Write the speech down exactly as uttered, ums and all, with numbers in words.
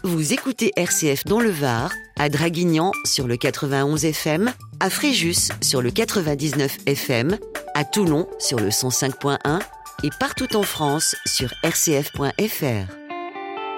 Vous écoutez R C F dans le Var, à Draguignan sur le quatre-vingt-onze F M, à Fréjus sur le quatre-vingt-dix-neuf F M, à Toulon sur le cent cinq point un et partout en France sur r c f point f r.